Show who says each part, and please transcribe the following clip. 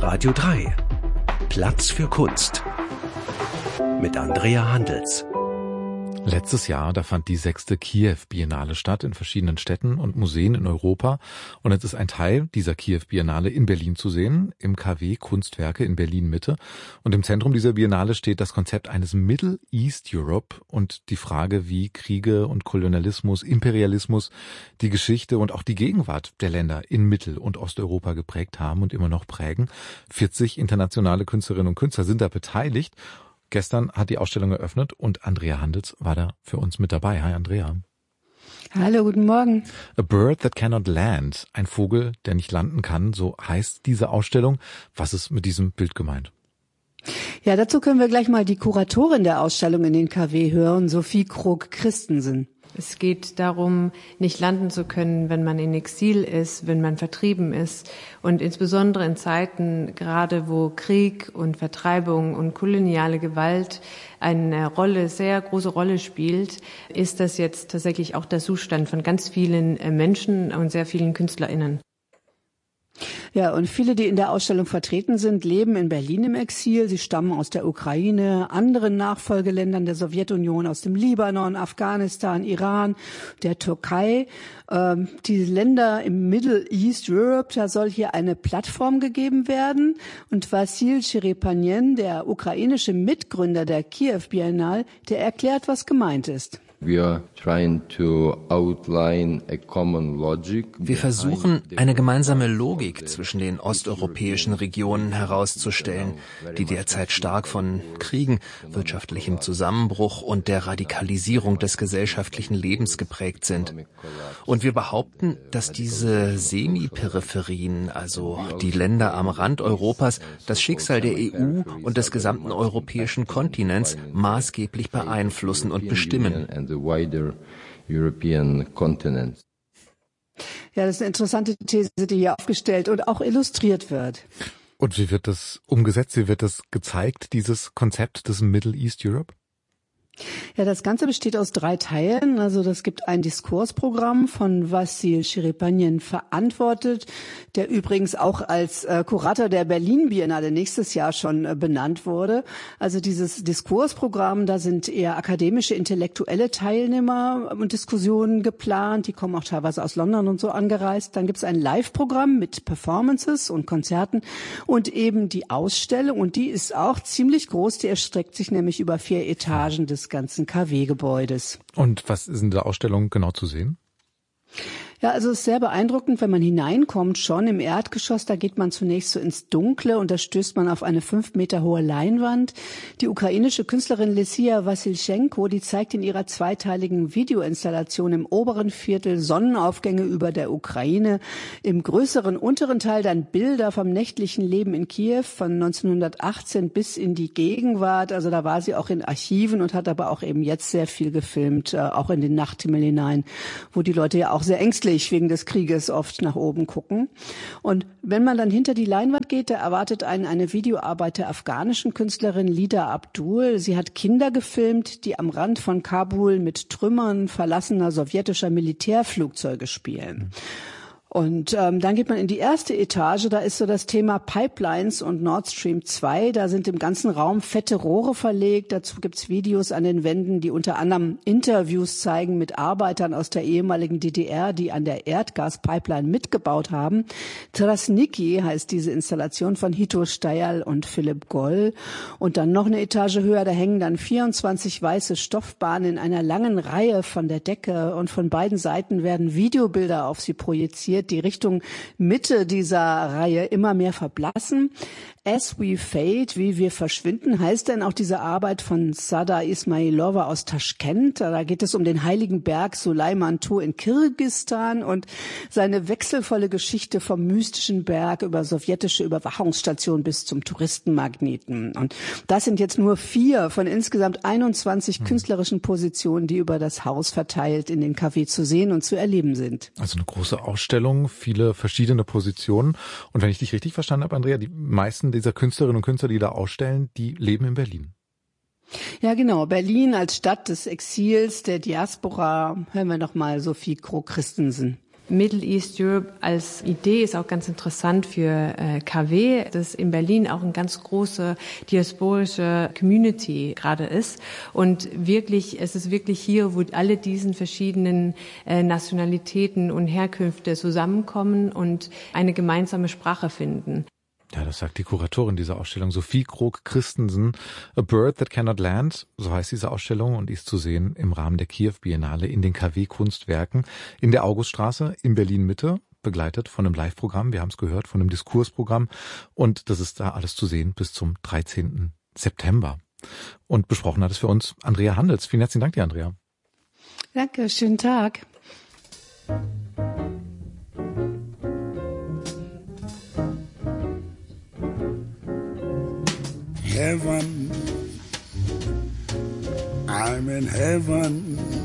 Speaker 1: Radio 3. Platz für Kunst. Mit Andrea Handels.
Speaker 2: Letztes Jahr, da fand die 6. Kiew-Biennale statt in verschiedenen Städten und Museen in Europa. Und jetzt ist ein Teil dieser Kiew-Biennale in Berlin zu sehen, im KW Kunstwerke in Berlin-Mitte. Und im Zentrum dieser Biennale steht das Konzept eines Middle East Europe und die Frage, wie Kriege und Kolonialismus, Imperialismus die Geschichte und auch die Gegenwart der Länder in Mittel- und Osteuropa geprägt haben und immer noch prägen. 40 internationale Künstlerinnen und Künstler sind da beteiligt. Gestern hat die Ausstellung eröffnet und Andrea Handels war da für uns mit dabei. Hi Andrea.
Speaker 3: Hallo, guten Morgen.
Speaker 2: A Bird That Cannot Land, ein Vogel, der nicht landen kann, so heißt diese Ausstellung. Was ist mit diesem Bild gemeint?
Speaker 3: Ja, dazu können wir gleich mal die Kuratorin der Ausstellung in den KW hören, Sophie Krog-Christensen.
Speaker 4: Es geht darum, nicht landen zu können, wenn man in Exil ist, wenn man vertrieben ist. Und insbesondere in Zeiten, gerade wo Krieg und Vertreibung und koloniale Gewalt eine sehr große Rolle spielt, ist das jetzt tatsächlich auch der Zustand von ganz vielen Menschen und sehr vielen KünstlerInnen.
Speaker 3: Ja, und viele, die in der Ausstellung vertreten sind, leben in Berlin im Exil. Sie stammen aus der Ukraine, anderen Nachfolgeländern der Sowjetunion, aus dem Libanon, Afghanistan, Iran, der Türkei. Die Länder im Middle East Europe, da soll hier eine Plattform gegeben werden. Und Wassil Cherepanyan, der ukrainische Mitgründer der Kiew Biennale, der erklärt, was gemeint ist.
Speaker 5: Wir
Speaker 6: versuchen, eine gemeinsame Logik zwischen den osteuropäischen Regionen herauszustellen, die derzeit stark von Kriegen, wirtschaftlichem Zusammenbruch und der Radikalisierung des gesellschaftlichen Lebens geprägt sind. Und wir behaupten, dass diese Semi-Peripherien, also die Länder am Rand Europas, das Schicksal der EU und des gesamten europäischen Kontinents maßgeblich beeinflussen und bestimmen.
Speaker 5: Wider European continent.
Speaker 3: Ja, das ist eine interessante These, die hier aufgestellt und auch illustriert wird.
Speaker 2: Und wie wird das umgesetzt? Wie wird das gezeigt, dieses Konzept des Middle East Europe?
Speaker 3: Ja, das Ganze besteht aus 3 Teilen. Also das gibt ein Diskursprogramm von Wassil Cherepanyan verantwortet, der übrigens auch als Kurator der Berlin Biennale nächstes Jahr schon benannt wurde. Also dieses Diskursprogramm, da sind eher akademische, intellektuelle Teilnehmer und Diskussionen geplant. Die kommen auch teilweise aus London und so angereist. Dann gibt es ein Live-Programm mit Performances und Konzerten und eben die Ausstellung. Und die ist auch ziemlich groß. Die erstreckt sich nämlich über 4 Etagen des ganzen KW-Gebäudes.
Speaker 2: Und was ist in der Ausstellung genau zu sehen?
Speaker 3: Ja, also es ist sehr beeindruckend, wenn man hineinkommt, schon im Erdgeschoss, da geht man zunächst so ins Dunkle und da stößt man auf eine 5 Meter hohe Leinwand. Die ukrainische Künstlerin Lesia Wassilchenko, die zeigt in ihrer 2-teiligen Videoinstallation im oberen Viertel Sonnenaufgänge über der Ukraine, im größeren unteren Teil dann Bilder vom nächtlichen Leben in Kiew von 1918 bis in die Gegenwart. Also da war sie auch in Archiven und hat aber auch eben jetzt sehr viel gefilmt, auch in den Nachthimmel hinein, wo die Leute ja auch sehr ängstlich wegen des Krieges oft nach oben gucken. Und wenn man dann hinter die Leinwand geht, da erwartet einen eine Videoarbeit der afghanischen Künstlerin Lida Abdul. Sie hat Kinder gefilmt, die am Rand von Kabul mit Trümmern verlassener sowjetischer Militärflugzeuge spielen. Und dann geht man in die erste Etage, da ist so das Thema Pipelines und Nord Stream 2. Da sind im ganzen Raum fette Rohre verlegt. Dazu gibt's Videos an den Wänden, die unter anderem Interviews zeigen mit Arbeitern aus der ehemaligen DDR, die an der Erdgaspipeline mitgebaut haben. Trasniki heißt diese Installation von Hito Steyerl und Philipp Goll. Und dann noch eine Etage höher, da hängen dann 24 weiße Stoffbahnen in einer langen Reihe von der Decke. Und von beiden Seiten werden Videobilder auf sie projiziert, die Richtung Mitte dieser Reihe immer mehr verblassen. As We Fade, wie wir verschwinden, heißt denn auch diese Arbeit von Sada Ismailova aus Taschkent. Da geht es um den heiligen Berg Sulaimantur in Kirgisistan und seine wechselvolle Geschichte vom mystischen Berg über sowjetische Überwachungsstationen bis zum Touristenmagneten. Und das sind jetzt nur 4 von insgesamt 21 künstlerischen Positionen, die über das Haus verteilt in den KW zu sehen und zu erleben sind.
Speaker 2: Also eine große Ausstellung, viele verschiedene Positionen. Und wenn ich dich richtig verstanden habe, Andrea, die meisten dieser Künstlerinnen und Künstler, die da ausstellen, die leben in Berlin.
Speaker 3: Ja, genau. Berlin als Stadt des Exils, der Diaspora. Hören wir noch mal Sophie Krog-Christensen.
Speaker 4: Middle East Europe als Idee ist auch ganz interessant für KW, dass in Berlin auch eine ganz große diasporische Community gerade ist. Und wirklich, es ist wirklich hier, wo alle diesen verschiedenen Nationalitäten und Herkünfte zusammenkommen und eine gemeinsame Sprache finden.
Speaker 2: Ja, das sagt die Kuratorin dieser Ausstellung, Sophie Krog-Christensen. A Bird That Cannot Land, so heißt diese Ausstellung und die ist zu sehen im Rahmen der Kiew Biennale in den KW-Kunstwerken in der Auguststraße in Berlin-Mitte, begleitet von einem Live-Programm, wir haben es gehört, von einem Diskursprogramm. Und das ist da alles zu sehen bis zum 13. September. Und besprochen hat es für uns Andrea Handels. Vielen herzlichen Dank dir, Andrea.
Speaker 3: Danke, schönen Tag.
Speaker 7: Heaven, I'm in heaven.